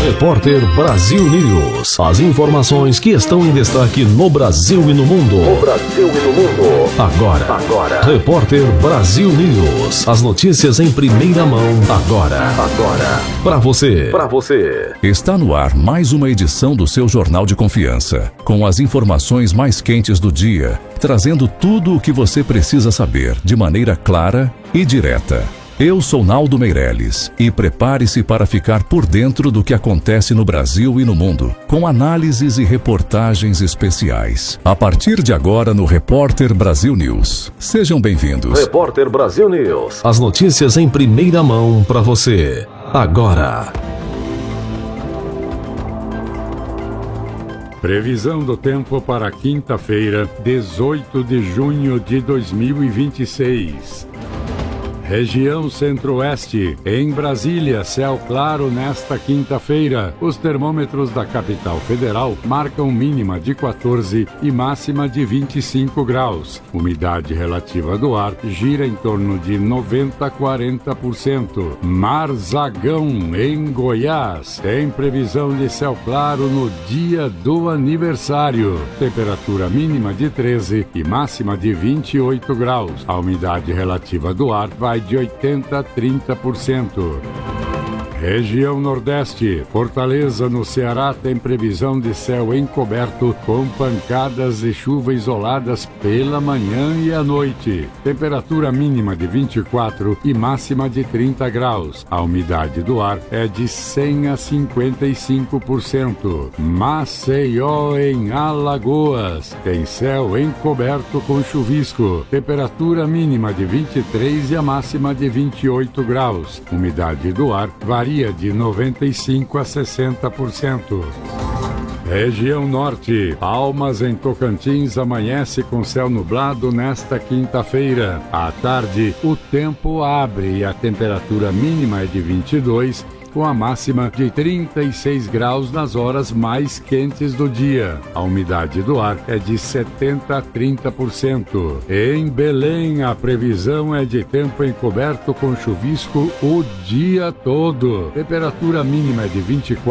Repórter Brasil News. As informações que estão em destaque no Brasil e no mundo. Agora. Repórter Brasil News. As notícias em primeira mão. Agora. Para você. Está no ar mais uma edição do seu Jornal de Confiança, com as informações mais quentes do dia, trazendo tudo o que você precisa saber de maneira clara e direta. Eu sou Naldo Meirelles e prepare-se para ficar por dentro do que acontece no Brasil e no mundo, com análises e reportagens especiais. A partir de agora no Repórter Brasil News. Sejam bem-vindos. Repórter Brasil News. As notícias em primeira mão para você. Agora. Previsão do tempo para quinta-feira, 18 de junho de 2026. Região Centro-Oeste. Em Brasília, céu claro nesta quinta-feira. Os termômetros da capital federal marcam mínima de 14 e máxima de 25 graus. Umidade relativa do ar gira em torno de 90 a 40%. Marzagão, em Goiás. Tem previsão de céu claro no dia do aniversário. Temperatura mínima de 13 e máxima de 28 graus. A umidade relativa do ar vai de 80 a 30%. Região Nordeste. Fortaleza, no Ceará, tem previsão de céu encoberto com pancadas de chuva isoladas pela manhã e à noite. Temperatura mínima de 24 e máxima de 30 graus. A umidade do ar é de 100 a 55%. Maceió, em Alagoas, tem céu encoberto com chuvisco. Temperatura mínima de 23 e a máxima de 28 graus. Umidade do ar varia de 95 a 60%. Região Norte. Palmas, em Tocantins, amanhece com céu nublado nesta quinta-feira. À tarde, o tempo abre e a temperatura mínima é de 22, com a máxima de 36 graus nas horas mais quentes do dia. A umidade do ar é de 70 a 30%. Em Belém, a previsão é de tempo encoberto com chuvisco o dia todo. Temperatura mínima é de 24